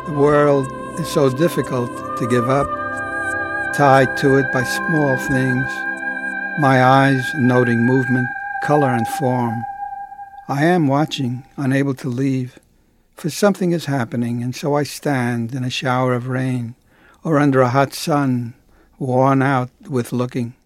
The world is so difficult to give up, tied to it by small things. My eyes noting movement, color, and form. I am watching, unable to leave, for something is happening, and so I stand in a shower of rain, or under a hot sun, worn out with looking.